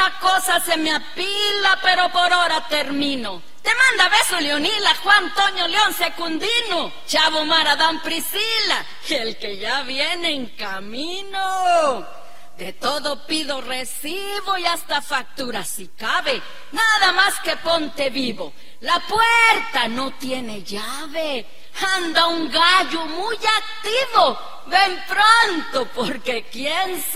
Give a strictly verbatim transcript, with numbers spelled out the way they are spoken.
tanta cosa se me apila, pero por hora termino. Te manda beso Leonila, Juan Toño León Secundino, Chavo Maradán Priscila, y el que ya viene en camino. De todo pido recibo y hasta factura si cabe, nada más que ponte vivo. La puerta no tiene llave, anda un gallo muy activo. Ven pronto porque quién sabe